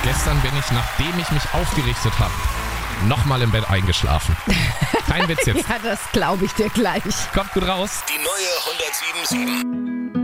Gestern bin ich, nachdem ich mich aufgerichtet habe, nochmal im Bett eingeschlafen. Kein Witz jetzt. Ja, das glaube ich dir gleich. Kommt gut raus. Die neue 107.7.